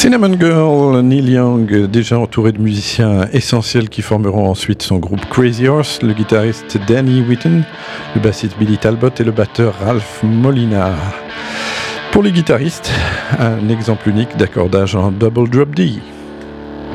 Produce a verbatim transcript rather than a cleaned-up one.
Cinnamon Girl, Neil Young, déjà entouré de musiciens essentiels qui formeront ensuite son groupe Crazy Horse, le guitariste Danny Whitten, le bassiste Billy Talbot et le batteur Ralph Molina. Pour les guitaristes, un exemple unique d'accordage en double drop D.